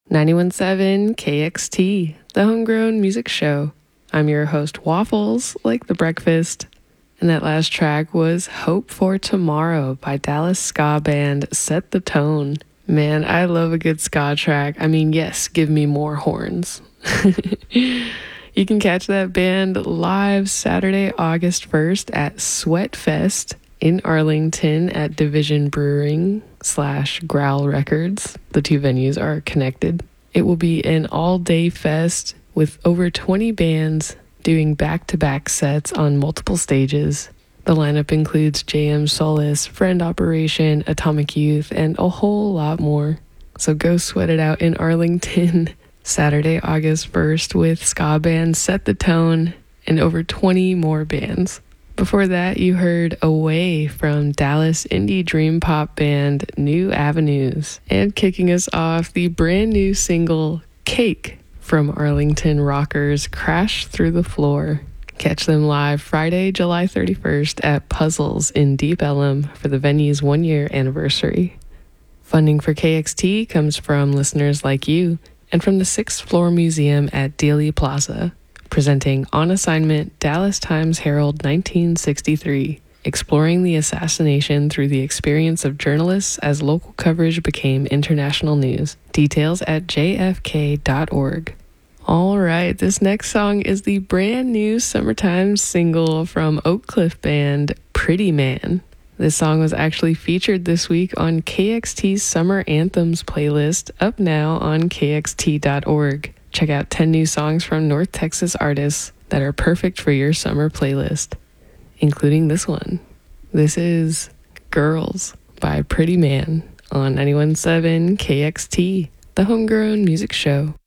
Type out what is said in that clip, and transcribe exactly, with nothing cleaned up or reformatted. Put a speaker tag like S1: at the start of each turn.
S1: ninety-one point seven K X T, the Homegrown Music Show. I'm your host, Waffles, like the breakfast. And that last track was Hope for Tomorrow by Dallas ska band Set the Tone. Man, I love a good ska track. I mean, yes, give me more horns. You can catch that band live Saturday, August first at Sweatfest in Arlington at Division Brewing slash Growl Records. The two venues are connected. It will be an all-day fest with over twenty bands doing back-to-back sets on multiple stages. The lineup includes J M Solis, Friend Operation, Atomic Youth, and a whole lot more. So go sweat it out in Arlington Saturday, August first with ska band Set the Tone and over twenty more bands. Before that, you heard Away from Dallas indie dream pop band New Avenues. And kicking us off, the brand new single Cake from Arlington rockers Crash Through the Floor. Catch them live Friday, July thirty-first at Puzzles in Deep Ellum for the venue's one-year anniversary. Funding for K X T comes from listeners like you and from the Sixth Floor Museum at Dealey Plaza, presenting On Assignment Dallas Times-Herald nineteen sixty-three, exploring the assassination through the experience of journalists as local coverage became international news. Details at j f k dot org. All right, this next song is the brand new summertime single from Oak Cliff band Pretty Man. This song was actually featured this week on K X T's Summer Anthems playlist, up now on k x t dot org. Check out ten new songs from North Texas artists that are perfect for your summer playlist, including this one. This is Girls by Pretty Man on ninety-one point seven K X T, the Homegrown Music Show.